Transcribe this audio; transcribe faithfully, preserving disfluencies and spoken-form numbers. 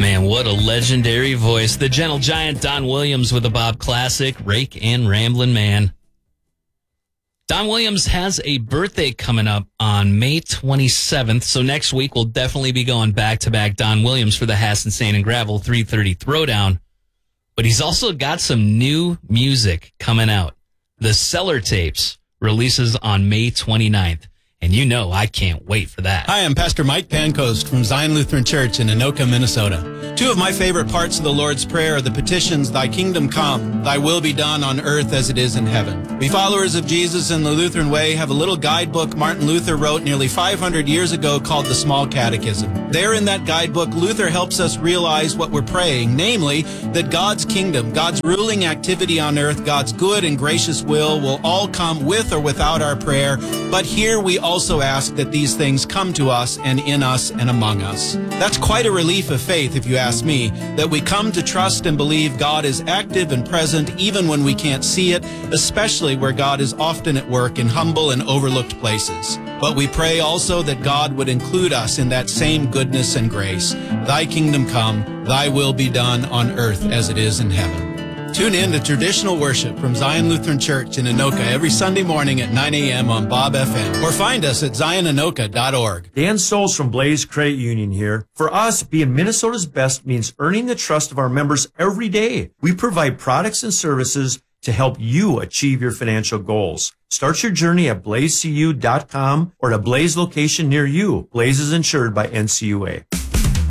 Man, what a legendary voice. The gentle giant Don Williams with a Bob classic, Rake and Ramblin' Man. Don Williams has a birthday coming up on May twenty-seventh, so next week we'll definitely be going back-to-back Don Williams for the Hassan Sand and Gravel three thirty Throwdown. But he's also got some new music coming out. The Cellar Tapes releases on May twenty-ninth. And you know I can't wait for that. Hi, I'm Pastor Mike Pancoast from Zion Lutheran Church in Anoka, Minnesota. Two of my favorite parts of the Lord's Prayer are the petitions, Thy kingdom come, Thy will be done on earth as it is in heaven. We followers of Jesus in the Lutheran way have a little guidebook Martin Luther wrote nearly five hundred years ago called the Small Catechism. There in that guidebook, Luther helps us realize what we're praying, namely that God's kingdom, God's ruling activity on earth, God's good and gracious will will all come with or without our prayer. But here we all also ask that these things come to us and in us and among us. That's quite a relief of faith, if you ask me, that we come to trust and believe God is active and present even when we can't see it, especially where God is often at work in humble and overlooked places. But we pray also that God would include us in that same goodness and grace. Thy kingdom come, Thy will be done on earth as it is in heaven. Tune in to traditional worship from Zion Lutheran Church in Anoka every Sunday morning at nine a.m. on Bob F M, or find us at zion anoka dot org. Dan Souls from Blaze Credit Union here. For us, being Minnesota's best means earning the trust of our members every day. We provide products and services to help you achieve your financial goals. Start your journey at blaze c u dot com or at a Blaze location near you. Blaze is insured by N C U A.